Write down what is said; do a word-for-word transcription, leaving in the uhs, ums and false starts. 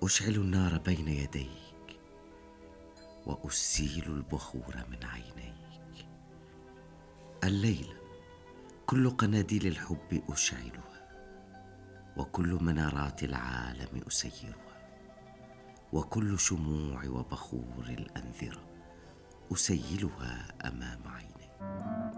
أشعل النار بين يديك وأسيل البخور من عينيك. الليلة كل قناديل الحب أشعلها، وكل منارات العالم أسيرها، وكل شموع وبخور الأنذرة أسيلها أمام عينيك.